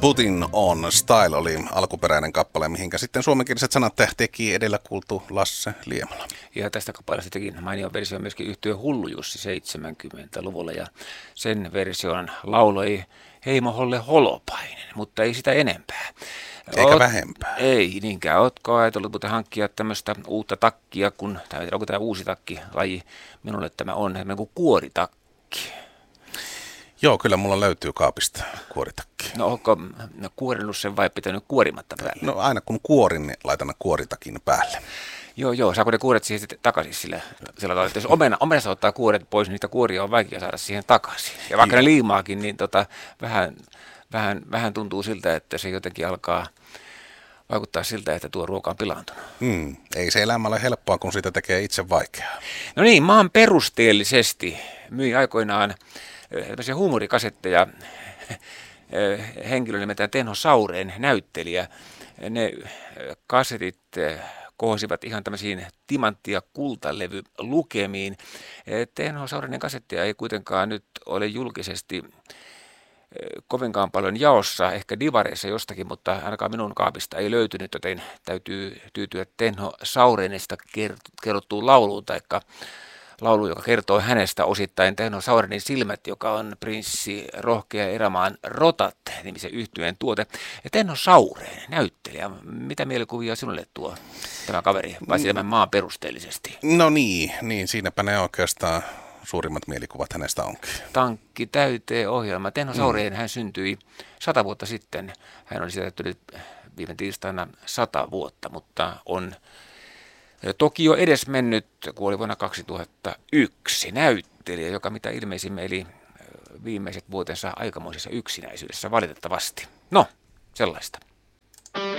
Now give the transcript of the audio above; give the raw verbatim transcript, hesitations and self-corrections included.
Putting on Style oli alkuperäinen kappale, mihinkä sitten suomenkieliset sanat teki edellä kuultu Lasse Liemola. Ja tästä kappaleesta teki mainio versio myöskin yhtye Hullu Jussi seitsemänkymmentäluvulla, ja sen version lauloi Heimo Holle Holopainen, mutta ei sitä enempää. Eikä Oot, vähempää. Ei niinkään. Ootko ajatellut muuten hankkia tämmöistä uutta takkia, kun, tai onko tämä uusi takkilaji? Minulle tämä on niin kuin kuoritakki. Joo, kyllä mulla löytyy kaapista kuoritakki. No onko no, kuorinnut sen vai pitänyt kuorimatta päälle? No aina kun kuorin, niin laitan kuoritakin päälle. Joo, joo. Saako ne kuoret siihen sitten takaisin sillä, sillä tavalla, että jos omena, omenassa ottaa kuoret pois, niin niitä kuoria on vaikea saada siihen takaisin. Ja vaikka joo. ne liimaakin, niin tota, vähän, vähän, vähän tuntuu siltä, että se jotenkin alkaa vaikuttaa siltä, että tuo ruoka on pilaantunut. Hmm. Ei se elämä ole helppoa, kun sitä tekee itse vaikeaa. No niin, maan perusteellisesti myi aikoinaan tämmöisiä huumorikasetteja henkilö nimeltään Tenho Saureen näyttelijä. Ne kasetit kohosivat ihan tämmöisiin timantti- ja kultalevylukemiin. Tenho Saureen kasetteja ei kuitenkaan nyt ole julkisesti kovinkaan paljon jaossa, ehkä divareissa jostakin, mutta ainakaan minun kaapista ei löytynyt, joten täytyy tyytyä Tenho Saureenista kerrottuun lauluun, taikka laulu, joka kertoo hänestä osittain Tenho Saurenin silmät, joka on prinssi Rohkea Erämaan Rotat nimisen yhtyeen tuote. Ja Tenho Saureen näyttelijä, mitä mielikuvia sinulle tuo tämä kaveri, vai tämän maan perusteellisesti? No niin, niin siinäpä ne oikeastaan suurimmat mielikuvat hänestä onkin. Tankki täyteen ohjelma. Tenho Saureen mm. hän syntyi sata vuotta sitten. Hän oli täyttänyt viime tiistaina sata vuotta, mutta on toki jo edes mennyt, kuoli vuonna kaksituhattayksi, näyttelijä, joka mitä ilmeisimmin eli viimeiset vuotensa aikamoisessa yksinäisyydessä valitettavasti. No, sellaista.